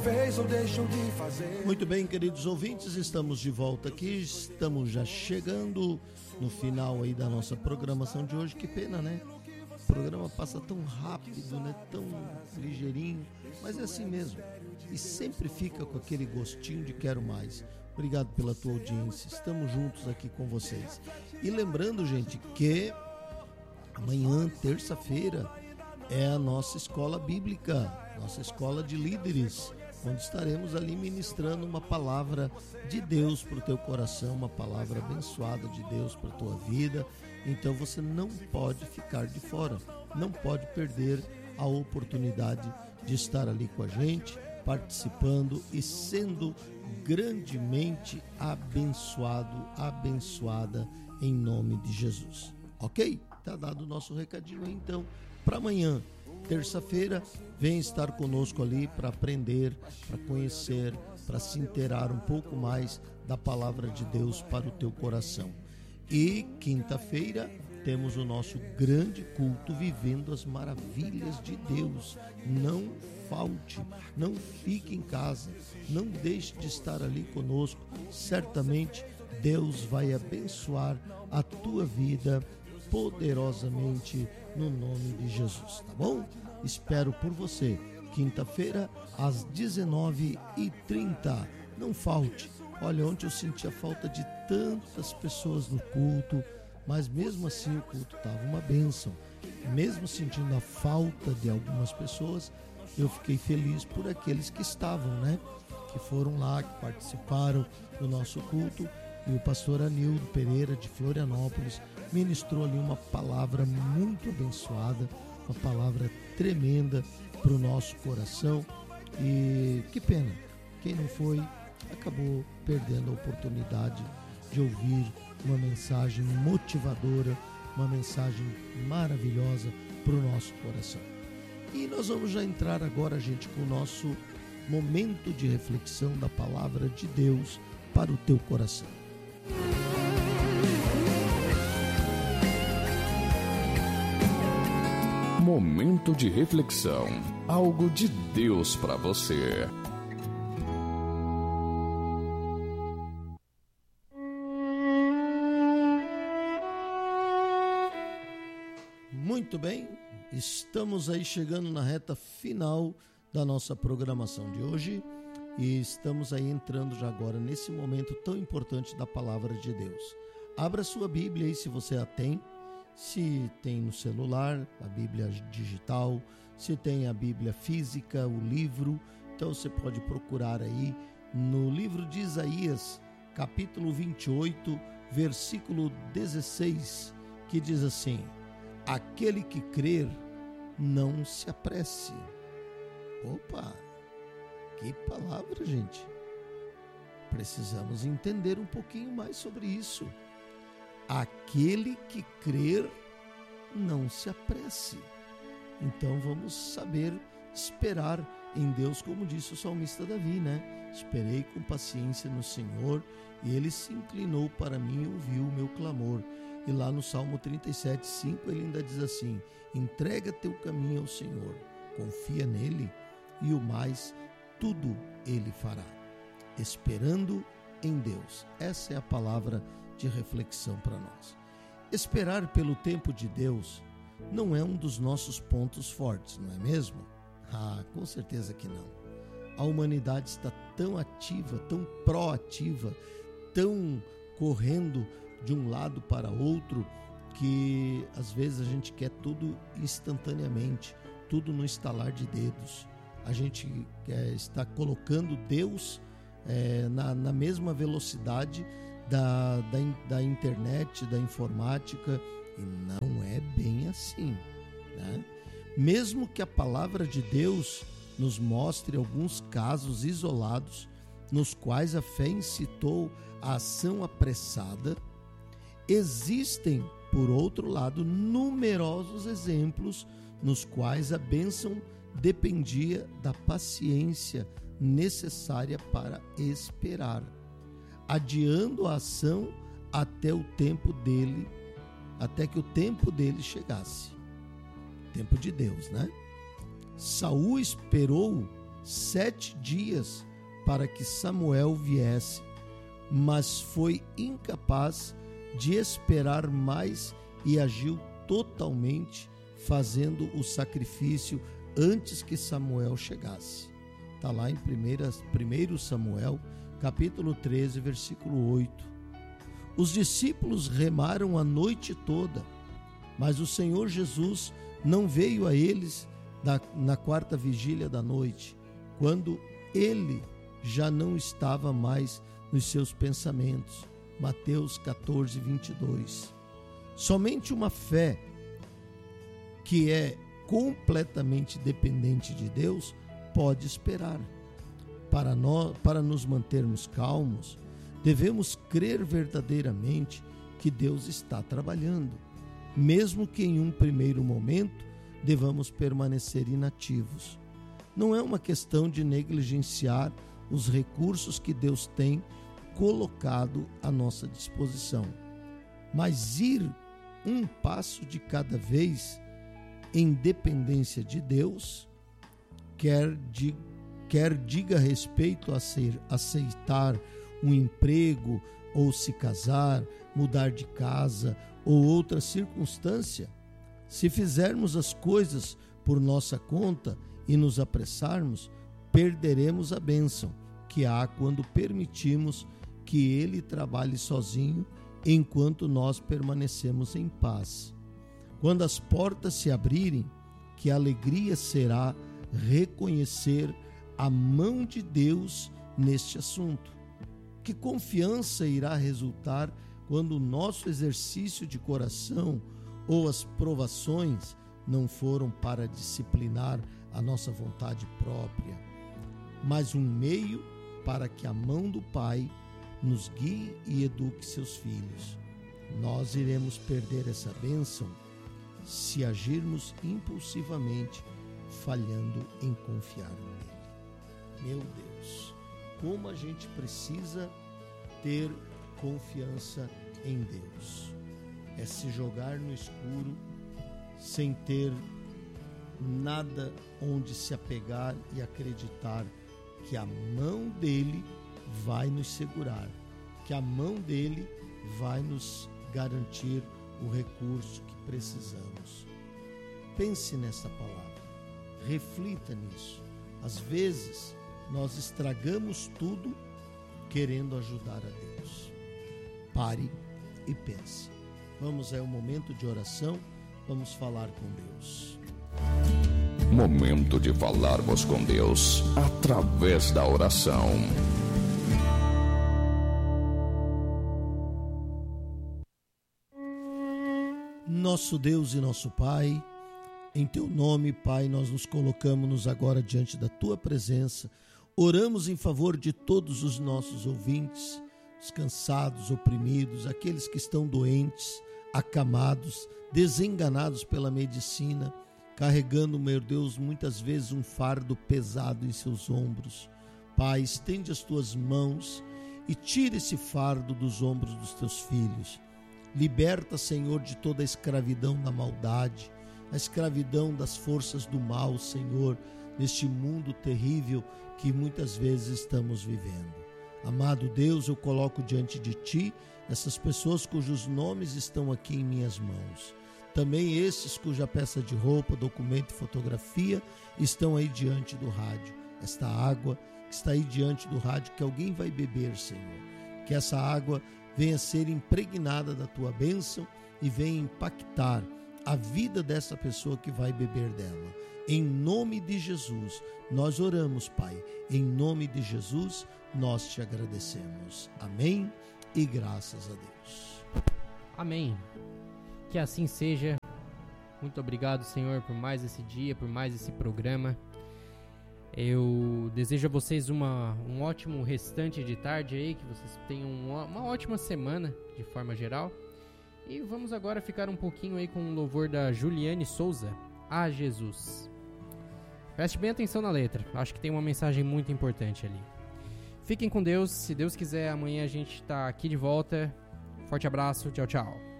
Fez ou deixou de fazer. Muito bem, queridos ouvintes, estamos de volta aqui, estamos já chegando no final aí da nossa programação de hoje. Que pena, né? O programa passa tão rápido, né? Tão ligeirinho, mas é assim mesmo. E sempre fica com aquele gostinho de quero mais. Obrigado pela tua audiência, estamos juntos aqui com vocês. E lembrando, gente, que amanhã, terça-feira, é a nossa escola bíblica, nossa escola de líderes, onde estaremos ali ministrando uma palavra de Deus para o teu coração, uma palavra abençoada de Deus para a tua vida. Então você não pode ficar de fora, não pode perder a oportunidade de estar ali com a gente, participando e sendo grandemente abençoado, abençoada em nome de Jesus. Ok? Tá dado o nosso recadinho aí, então, para amanhã. Terça-feira, vem estar conosco ali para aprender, para conhecer, para se inteirar um pouco mais da palavra de Deus para o teu coração. E quinta-feira temos o nosso grande culto vivendo as maravilhas de Deus. Não falte, não fique em casa, não deixe de estar ali conosco. Certamente Deus vai abençoar a tua vida poderosamente no nome de Jesus, tá bom? Espero por você, quinta-feira às 19h30, não falte. Olha, ontem eu senti a falta de tantas pessoas no culto, mas mesmo assim o culto estava uma bênção. Mesmo sentindo a falta de algumas pessoas, eu fiquei feliz por aqueles que estavam, né? Que foram lá, que participaram do nosso culto. E o pastor Anildo Pereira de Florianópolis ministrou ali uma palavra muito abençoada, uma palavra tremenda para o nosso coração. E que pena, quem não foi acabou perdendo a oportunidade de ouvir uma mensagem motivadora, uma mensagem maravilhosa para o nosso coração. E nós vamos já entrar agora, gente, com o nosso momento de reflexão da palavra de Deus para o teu coração. Momento de reflexão. Algo de Deus para você. Muito bem, estamos aí chegando na reta final da nossa programação de hoje e estamos aí entrando já agora nesse momento tão importante da palavra de Deus. Abra sua Bíblia aí se você a tem. Se tem no celular, a Bíblia digital, se tem a Bíblia física, o livro, então você pode procurar aí no livro de Isaías, capítulo 28, versículo 16, que diz assim: aquele que crer, não se apresse. Opa, que palavra, gente! Precisamos entender um pouquinho mais sobre isso. Aquele que crer, não se apresse. Então vamos saber esperar em Deus, como disse o salmista Davi, né? Esperei com paciência no Senhor e Ele se inclinou para mim e ouviu o meu clamor. E lá no Salmo 37:5 ele ainda diz assim: entrega teu caminho ao Senhor, confia nele e o mais tudo Ele fará. Esperando em Deus. Essa é a palavra de reflexão para nós. Esperar pelo tempo de Deus não é um dos nossos pontos fortes, não é mesmo? Ah, com certeza que não. A humanidade está tão ativa, tão proativa, tão correndo de um lado para outro, que às vezes a gente quer tudo instantaneamente, tudo no estalar de dedos. A gente está colocando Deus na mesma velocidade da internet, da informática, e não é bem assim, né? Mesmo que a palavra de Deus nos mostre alguns casos isolados nos quais a fé incitou a ação apressada, existem, por outro lado, numerosos exemplos nos quais a bênção dependia da paciência necessária para esperar, adiando a ação até que o tempo dele chegasse. Tempo de Deus, né? Saul esperou 7 dias para que Samuel viesse, mas foi incapaz de esperar mais e agiu totalmente, fazendo o sacrifício antes que Samuel chegasse. Está lá em 1 Samuel, capítulo 13, versículo 8. Os discípulos remaram a noite toda, mas o Senhor Jesus não veio a eles na quarta vigília da noite, quando ele já não estava mais nos seus pensamentos. Mateus 14, 22. Somente uma fé que é completamente dependente de Deus pode esperar. Para nos mantermos calmos, devemos crer verdadeiramente que Deus está trabalhando, mesmo que em um primeiro momento devamos permanecer inativos. Não é uma questão de negligenciar os recursos que Deus tem colocado à nossa disposição, mas ir um passo de cada vez em dependência de Deus, quer diga respeito a aceitar um emprego, ou se casar, mudar de casa ou outra circunstância. Se fizermos as coisas por nossa conta e nos apressarmos, perderemos a bênção que há quando permitimos que Ele trabalhe sozinho enquanto nós permanecemos em paz. Quando as portas se abrirem, que alegria será reconhecer a mão de Deus neste assunto. Que confiança irá resultar quando o nosso exercício de coração ou as provações não foram para disciplinar a nossa vontade própria, mas um meio para que a mão do Pai nos guie e eduque seus filhos. Nós iremos perder essa bênção se agirmos impulsivamente, falhando em confiar nele. Meu Deus, como a gente precisa ter confiança em Deus. É se jogar no escuro sem ter nada onde se apegar e acreditar que a mão dele vai nos segurar, que a mão dele vai nos garantir o recurso que precisamos. Pense nessa palavra, reflita nisso. Às vezes, nós estragamos tudo querendo ajudar a Deus. Pare e pense. Vamos ao momento de oração, vamos falar com Deus. Momento de falarmos com Deus através da oração. Nosso Deus e nosso Pai, em Teu nome, Pai, nós nos colocamos agora diante da Tua presença. Oramos em favor de todos os nossos ouvintes, os cansados, oprimidos, aqueles que estão doentes, acamados, desenganados pela medicina, carregando, meu Deus, muitas vezes um fardo pesado em seus ombros. Pai, estende as Tuas mãos e tira esse fardo dos ombros dos Teus filhos. Liberta, Senhor, de toda a escravidão da maldade, a escravidão das forças do mal, Senhor, neste mundo terrível que muitas vezes estamos vivendo. Amado Deus, eu coloco diante de Ti essas pessoas cujos nomes estão aqui em minhas mãos. Também esses cuja peça de roupa, documento e fotografia estão aí diante do rádio. Esta água que está aí diante do rádio, que alguém vai beber, Senhor. Que essa água venha ser impregnada da Tua bênção e venha impactar a vida dessa pessoa que vai beber dela. Em nome de Jesus, nós oramos, Pai. Em nome de Jesus, nós Te agradecemos. Amém e graças a Deus. Amém. Que assim seja. Muito obrigado, Senhor, por mais esse dia, por mais esse programa. Eu desejo a vocês um ótimo restante de tarde aí, que vocês tenham uma ótima semana, de forma geral. E vamos agora ficar um pouquinho aí com o louvor da Juliane Souza, A Jesus. Preste bem atenção na letra, acho que tem uma mensagem muito importante ali. Fiquem com Deus, se Deus quiser, amanhã a gente está aqui de volta. Forte abraço, tchau, tchau.